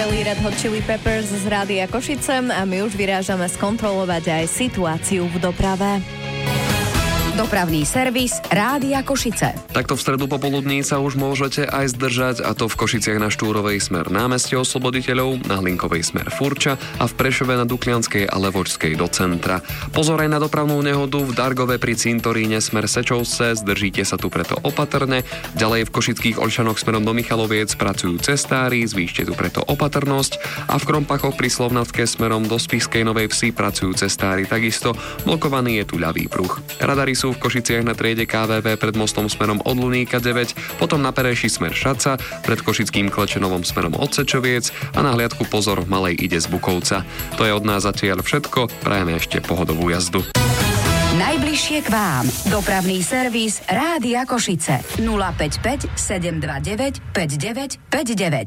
zahrali Red Hot Chili Peppers z Rádia Košice a my už vyrážame skontrolovať aj situáciu v doprave. Dopravný servis Rádia Košice. Takto v stredu popoludní sa už môžete aj zdržať, a to v Košiciach na Štúrovej smer Námestie Osloboditeľov, na Hlinkovej smer Furča a v Prešove na Duklianskej a Levočskej do centra. Pozor aj na dopravnú nehodu v Dargove pri Cintoríne smer Sečovce, zdržíte sa tu preto opatrne. Ďalej v Košických Olšanoch smerom do Michaloviec pracujú cestári, zvýšte tu preto opatrnosť, a v Krompachoch pri Slovnatke smerom do Spišskej Novej Vsi pracujú cestári takisto, blokovaný je tu ľavý pruh. Radary sú v Košiciach na triede KVV pred mostom smerom od Luníka 9, potom na Pereši smer Šaca, pred Košickým Klečenovom smerom od Sečoviec a na hliadku pozor v Malej Ide z Bukovca. To je od nás zatiaľ všetko, prajeme ešte pohodovú jazdu. Najbližšie k vám. Dopravný servis Rádia Košice. 055 729 5959.